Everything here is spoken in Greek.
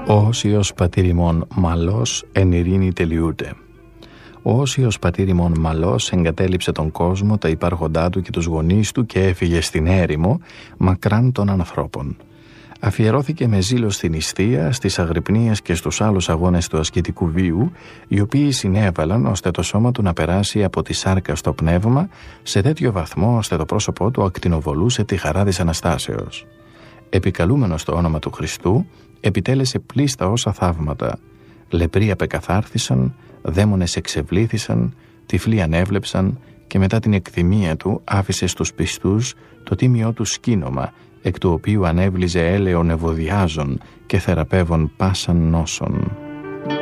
Ο Όσιος πατήρ ημών μαλός εν ειρήνη τελειούται. Ο Όσιος πατήρ ημών μαλός εγκατέλειψε τον κόσμο, τα υπάρχοντά του και τους γονείς του και έφυγε στην έρημο, μακράν των ανθρώπων. Αφιερώθηκε με ζήλο στην νηστεία, στις αγρυπνίες και στους άλλους αγώνες του ασκητικού βίου, οι οποίοι συνέβαλαν ώστε το σώμα του να περάσει από τη σάρκα στο πνεύμα σε τέτοιο βαθμό ώστε το πρόσωπό του ακτινοβολούσε τη χαρά της Αναστάσεως. Επικαλούμενος το όνομα του Χριστού, επιτέλεσε πλήστα όσα θαύματα. Λεπροί απεκαθάρθησαν, δαίμονες εξευλήθησαν, τυφλοί ανέβλεψαν και μετά την εκθυμία του άφησε στους πιστούς το τίμιό του σκήνομα, εκ του οποίου ανέβλυζε έλεον ευωδιάζων και θεραπεύων πάσαν νόσων.